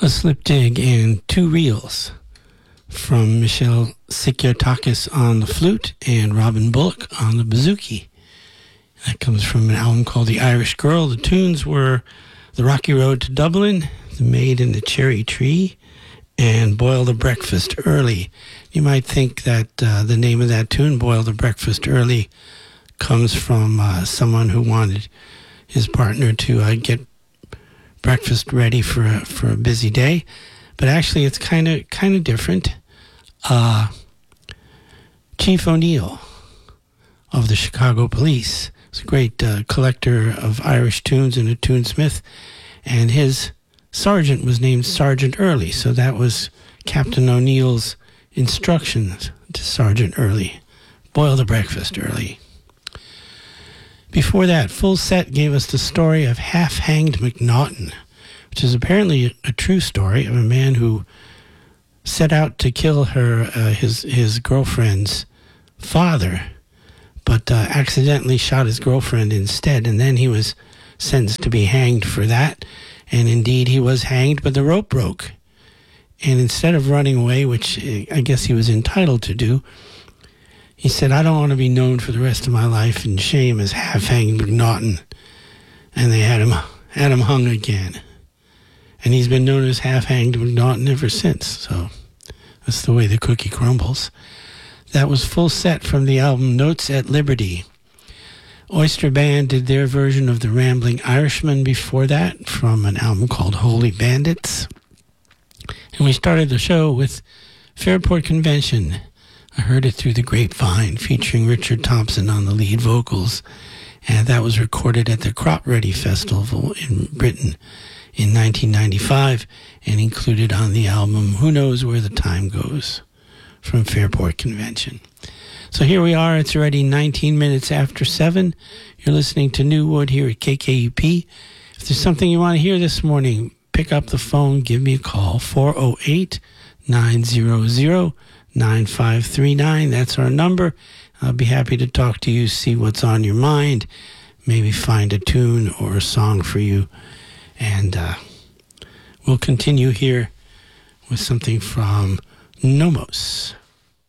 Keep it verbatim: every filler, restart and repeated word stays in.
A slip dig and two reels from Michelle Sikiotakis on the flute and Robin Bullock on the bouzouki. That comes from an album called The Irish Girl. The tunes were The Rocky Road to Dublin, The Maid in the Cherry Tree, and Boil the Breakfast Early. You might think that uh, the name of that tune, Boil the Breakfast Early, comes from uh, someone who wanted his partner to uh, get breakfast ready for a, for a busy day, but actually it's kind of kind of different. Uh, Chief O'Neill of the Chicago Police was a great uh, collector of Irish tunes and a tunesmith, and his sergeant was named Sergeant Early, so that was Captain O'Neill's instructions to Sergeant Early: boil the breakfast early. Before that, Full Set gave us the story of Half-Hanged McNaughton, which is apparently a true story of a man who set out to kill her, uh, his his girlfriend's father, but uh, accidentally shot his girlfriend instead, and then he was sentenced to be hanged for that. And indeed, he was hanged, but the rope broke. And instead of running away, which I guess he was entitled to do, he said, I don't want to be known for the rest of my life in shame as Half-Hanged McNaughton. And they had him, had him hung again. And he's been known as Half-Hanged McNaughton ever since. So that's the way the cookie crumbles. That was Full Set from the album Notes at Liberty. Oyster Band did their version of The Rambling Irishman before that from an album called Holy Bandits. And we started the show with Fairport Convention. I Heard It Through the Grapevine, featuring Richard Thompson on the lead vocals. And that was recorded at the Crop Ready Festival in Britain in nineteen ninety-five and included on the album Who Knows Where the Time Goes from Fairport Convention. So here we are. It's already nineteen minutes after seven. You're listening to New Wood here at K K U P. If there's something you want to hear this morning, pick up the phone, give me a call, four oh eight, nine hundred, nine five three nine. That's our number. I'll be happy to talk to you, see what's on your mind, maybe find a tune or a song for you. And uh, we'll continue here with something from Nomos.